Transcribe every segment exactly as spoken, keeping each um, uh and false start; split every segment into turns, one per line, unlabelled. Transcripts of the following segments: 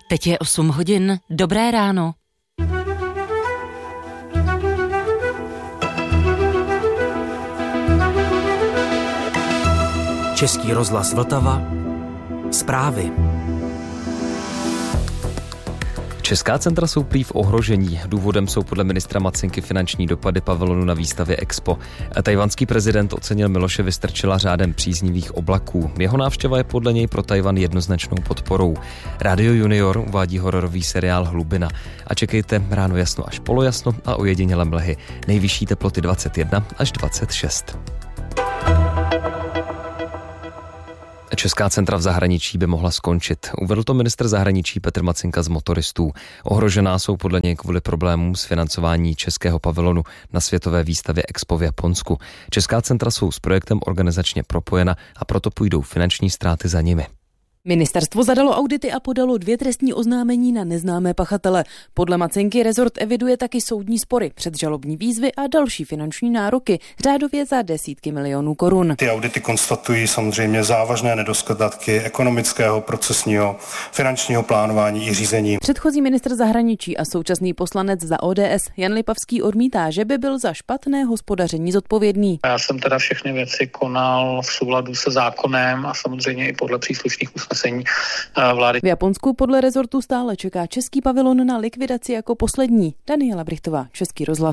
Teď je osm hodin, dobré ráno.
Český rozhlas Vltava. Zprávy.
Česká centra jsou prý v ohrožení. Důvodem jsou podle ministra Macinky finanční dopady pavilonu na výstavě Expo. Tajvanský prezident ocenil Miloše Vystrčila řádem příznivých oblaků. Jeho návštěva je podle něj pro Tajvan jednoznačnou podporou. Radio Junior uvádí hororový seriál Hlubina. A čekejte ráno jasno až polojasno a ojedinělé mlhy. Nejvyšší teploty dvacet jedna až dvacet šest. Česká centra v zahraničí by mohla skončit. Uvedl to ministr zahraničí Petr Macinka z Motoristů. Ohrožená jsou podle něj kvůli problémům s financování českého pavilonu na světové výstavě Expo v Japonsku. Česká centra jsou s projektem organizačně propojena a proto půjdou finanční ztráty za nimi.
Ministerstvo zadalo audity a podalo dvě trestní oznámení na neznámé pachatele. Podle Macinky rezort eviduje taky soudní spory, předžalobní výzvy a další finanční nároky, řádově za desítky milionů korun.
Ty audity konstatují samozřejmě závažné nedostatky ekonomického, procesního, finančního plánování i řízení.
Předchozí ministr zahraničí a současný poslanec za O D S Jan Lipavský odmítá, že by byl za špatné hospodaření zodpovědný.
Já jsem teda všechny věci konal v souladu se zákonem a samozřejmě i podle příslušných usnesení vlády.
V Japonsku podle rezortu stále čeká český pavilon na likvidaci jako poslední. Daniela Brichtová, Český rozhlas.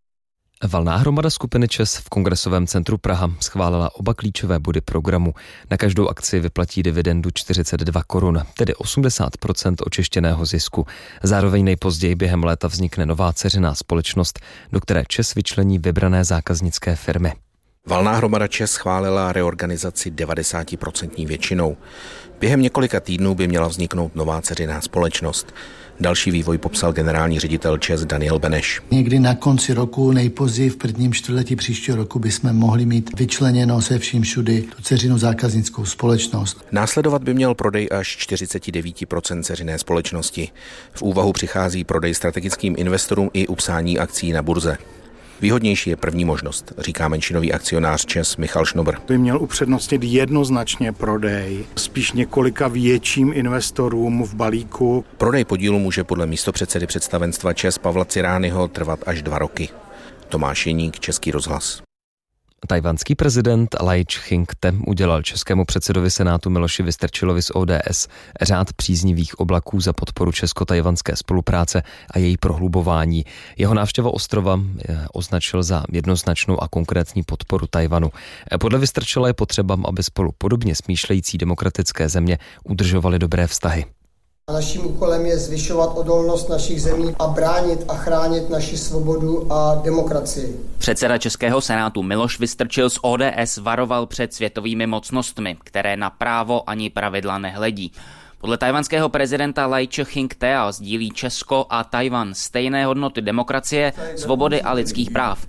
Valná hromada skupiny ČES v Kongresovém centru Praha schválila oba klíčové body programu. Na každou akci vyplatí dividendu čtyřicet dva korun, tedy osmdesát procent očištěného zisku. Zároveň nejpozději během léta vznikne nová dceřiná společnost, do které ČES vyčlení vybrané zákaznické firmy.
Valná hromada ČES schválila reorganizaci devadesátiprocentní většinou. Během několika týdnů by měla vzniknout nová dceřiná společnost. Další vývoj popsal generální ředitel ČES Daniel Beneš.
Někdy na konci roku, nejpozději v prvním čtvrtletí příštího roku bychom mohli mít vyčleněno se vším všudy tu dceřinou zákaznickou společnost.
Následovat by měl prodej až čtyřicet devět procent dceřiné společnosti. V úvahu přichází prodej strategickým investorům i upsání akcí na burze. Výhodnější je první možnost, říká menšinový akcionář ČES Michal Šnobr.
By měl upřednostnit jednoznačně prodej, spíš několika větším investorům v balíku.
Prodej podílu může podle místopředsedy představenstva ČES Pavla Cirányho trvat až dva roky. Tomáš Jeník, Český rozhlas.
Tajvanský prezident Lai Ching-te udělal českému předsedovi Senátu Miloši Vystrčilovi z O D S řád příznivých oblaků za podporu česko-tajvanské spolupráce a její prohlubování. Jeho návštěva ostrova označil za jednoznačnou a konkrétní podporu Tajvanu. Podle Vystrčila je potřeba, aby spolu podobně smýšlející demokratické země udržovaly dobré vztahy.
Naším úkolem je zvyšovat odolnost našich zemí a bránit a chránit naši svobodu a demokracii.
Předseda Českého senátu Miloš Vystrčil z O D S varoval před světovými mocnostmi, které na právo ani pravidla nehledí. Podle tajvanského prezidenta Lai Ching-te sdílí Česko a Tajvan stejné hodnoty demokracie, svobody a lidských práv.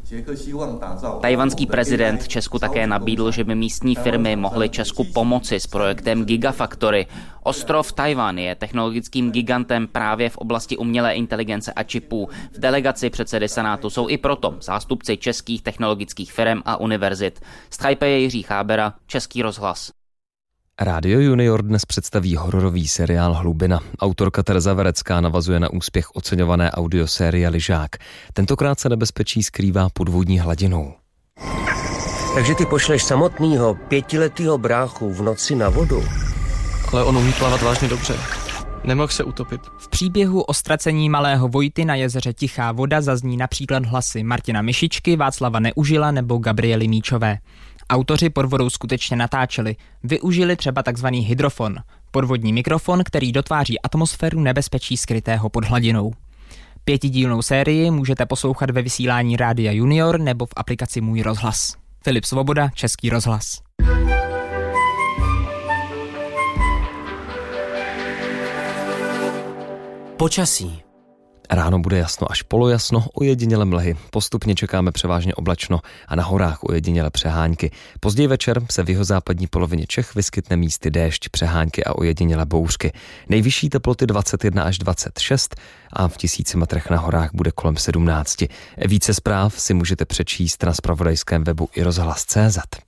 Tajvanský prezident Česku také nabídl, že by místní firmy mohly Česku pomoci s projektem Gigafactory. Ostrov Tajvan je technologickým gigantem právě v oblasti umělé inteligence a čipů. V delegaci předsedy senátu jsou i proto zástupci českých technologických firm a univerzit. Z Taipei Jiří Chábera, Český rozhlas.
Radio Junior dnes představí hororový seriál Hlubina. Autorka Tereza Verecká navazuje na úspěch oceňované audiosérie Lyžák. Tentokrát se nebezpečí skrývá pod vodní hladinou.
Takže ty pošleš samotnýho pětiletýho bráchu v noci na vodu?
Ale on umí plavat vážně dobře. Nemohl se utopit.
V příběhu o ztracení malého Vojty na jezeře Tichá voda zazní například hlasy Martina Myšičky, Václava Neužila nebo Gabriely Míčové. Autoři pod vodou skutečně natáčeli. Využili třeba takzvaný hydrofon, podvodní mikrofon, který dotváří atmosféru nebezpečí skrytého pod hladinou. Pětidílnou sérii můžete poslouchat ve vysílání Rádia Junior nebo v aplikaci Můj rozhlas. Filip Svoboda, Český rozhlas.
Počasí.
Ráno bude jasno až polojasno, ojediněle mlhy. Postupně čekáme převážně oblačno a na horách ojediněle přehánky. Později večer se v jihozápadní polovině Čech vyskytne místy déšť, přehánky a ojediněle bouřky. Nejvyšší teploty dvacet jedna až dvacet šest a v tisíci metrech na horách bude kolem sedmnáct. Více zpráv si můžete přečíst na zpravodajském webu i rozhlas tečka cé zet.